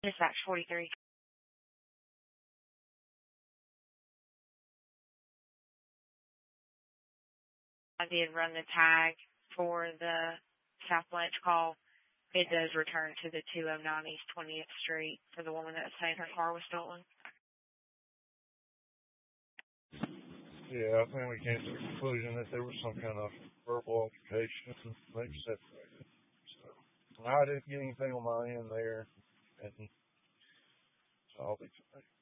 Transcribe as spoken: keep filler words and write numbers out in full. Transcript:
Dispatch forty-three. I did run the tag for the South Blanche call. It does return to the two oh nine East twentieth Street for the woman that's saying her car was stolen. Yeah, I think we came to the conclusion that there was some kind of verbal altercation and maybe separated. So I didn't get anything on my end there, and so I'll be fine.